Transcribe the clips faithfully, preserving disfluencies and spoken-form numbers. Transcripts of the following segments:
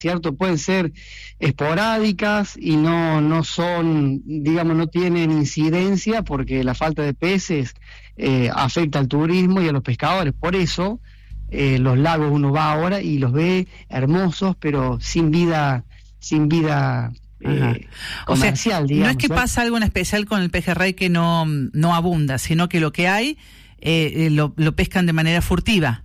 ¿cierto? Pueden ser esporádicas y no, no son, digamos, no tienen incidencia porque la falta de peces eh, afecta al turismo y a los pescadores. Por eso eh, los lagos uno va ahora y los ve hermosos, pero sin vida, sin vida eh, comercial, o sea, digamos. No es que ¿sí? pasa algo en especial con el pejerrey que no, no abunda, sino que lo que hay eh, lo, lo pescan de manera furtiva.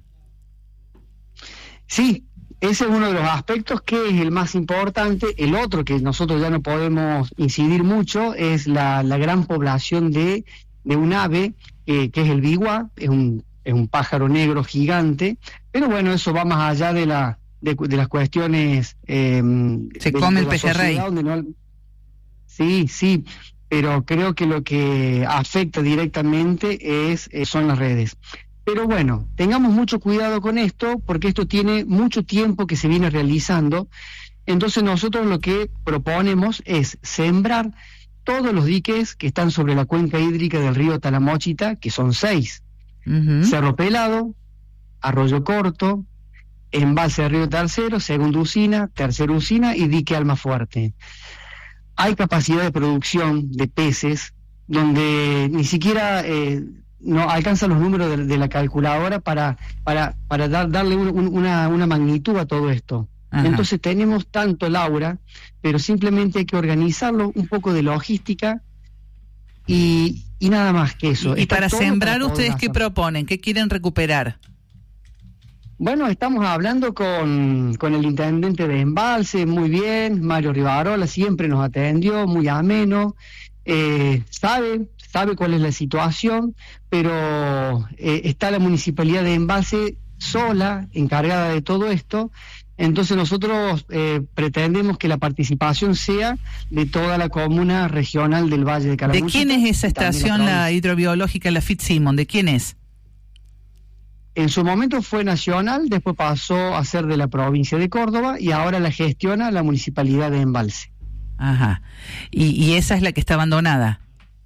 Sí. Ese es uno de los aspectos que es el más importante. El otro que nosotros ya no podemos incidir mucho es la, la gran población de, de un ave, eh, que es el biwa, es un, es un pájaro negro gigante, pero bueno, eso va más allá de, la, de, de las cuestiones... Eh, Se de, come de el pejerrey. No... Sí, sí, pero creo que lo que afecta directamente es, eh, son las redes. Pero bueno, tengamos mucho cuidado con esto, porque esto tiene mucho tiempo que se viene realizando. Entonces nosotros lo que proponemos es sembrar todos los diques que están sobre la cuenca hídrica del río Talamochita, que son seis. Uh-huh. Cerro Pelado, Arroyo Corto, embalse del río Tercero, segunda usina, tercera usina y dique Almafuerte. Hay capacidad de producción de peces donde ni siquiera... Eh, no alcanzan los números de, de la calculadora para para para dar, darle un, un, una, una magnitud a todo esto. Ajá. Entonces tenemos tanto, Laura, pero simplemente hay que organizarlo, un poco de logística y, y nada más que eso. Y, y para sembrar, para ¿ustedes qué proponen? ¿Qué quieren recuperar? Bueno, estamos hablando con, con el intendente de Embalse, muy bien, Mario Rivarola, siempre nos atendió, muy ameno, eh, sabe... sabe cuál es la situación, pero eh, está la municipalidad de Embalse sola, encargada de todo esto. Entonces nosotros eh, pretendemos que la participación sea de toda la comuna regional del Valle de Calamuchita. ¿De quién es esa estación, la, la hidrobiológica, la Fitzsimons? ¿De quién es? En su momento fue nacional, después pasó a ser de la provincia de Córdoba y ahora la gestiona la municipalidad de Embalse. Ajá. ¿Y, y esa es la que está abandonada?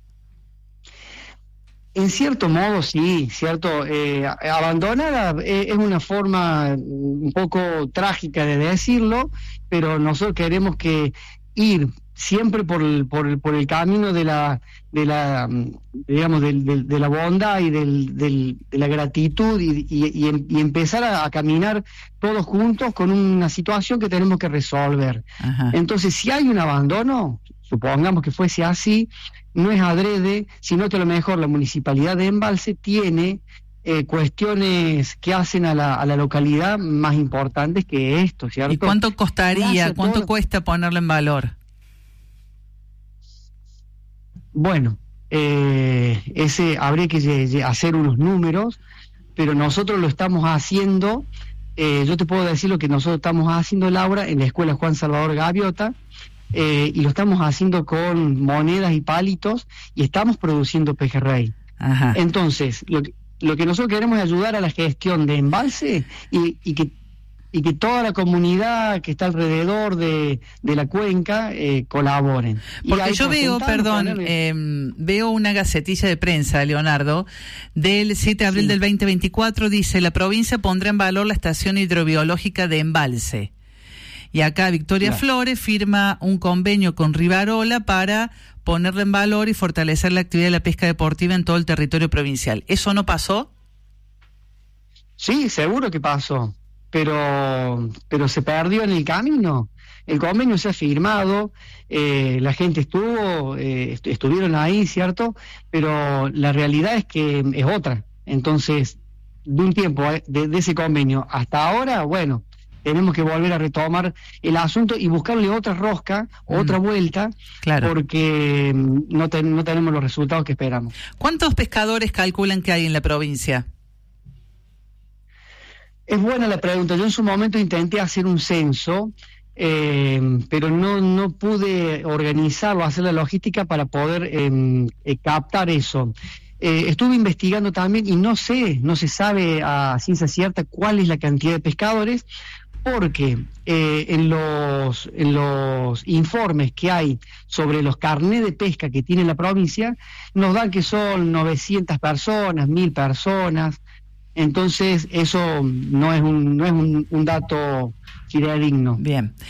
En cierto modo, sí, cierto. Eh, abandonada eh, es una forma un poco trágica de decirlo, pero nosotros queremos que ir siempre por el, por el, por el camino de la, de la, digamos, del, del, de la bondad y del, del, de la gratitud y, y, y, y empezar a, a caminar todos juntos con una situación que tenemos que resolver. Ajá. Entonces, si hay un abandono, supongamos que fuese así, no es adrede, sino que a lo mejor la municipalidad de Embalse tiene eh, cuestiones que hacen a la, a la localidad más importantes que esto, ¿cierto? ¿Y cuánto costaría, cuánto todo... cuesta ponerlo en valor? Bueno, eh, ese habría que hacer unos números, pero nosotros lo estamos haciendo, eh, yo te puedo decir lo que nosotros estamos haciendo, Laura, en la Escuela Juan Salvador Gaviota, Eh, y lo estamos haciendo con monedas y palitos y estamos produciendo pejerrey. Ajá. Entonces, lo que, lo que nosotros queremos es ayudar a la gestión de Embalse y, y que y que toda la comunidad que está alrededor de, de la cuenca eh, colaboren. Porque yo veo, perdón, eh, veo una gacetilla de prensa, Leonardo, del siete de abril sí. del veinte veinticuatro, dice: la provincia pondrá en valor la estación hidrobiológica de Embalse. Y acá Victoria claro. Flores firma un convenio con Rivarola para ponerlo en valor y fortalecer la actividad de la pesca deportiva en todo el territorio provincial. ¿Eso no pasó? Sí, seguro que pasó, pero, pero se perdió en el camino. El convenio se ha firmado, eh, la gente estuvo, eh, est- estuvieron ahí, ¿cierto? Pero la realidad es que es otra. Entonces, de un tiempo, de, de ese convenio hasta ahora, bueno... tenemos que volver a retomar el asunto y buscarle otra rosca, mm. otra vuelta, claro. porque no, ten, no tenemos los resultados que esperamos. ¿Cuántos pescadores calculan que hay en la provincia? Es buena la pregunta. Yo en su momento intenté hacer un censo, eh, pero no, no pude organizarlo, hacer la logística para poder eh, eh, captar eso. Eh, estuve investigando también y no sé, no se sabe a ciencia cierta cuál es la cantidad de pescadores, porque eh, en los en los informes que hay sobre los carnés de pesca que tiene la provincia, nos dan que son novecientas personas, mil personas. Entonces eso no es un, no es un, un dato fidedigno. Bien.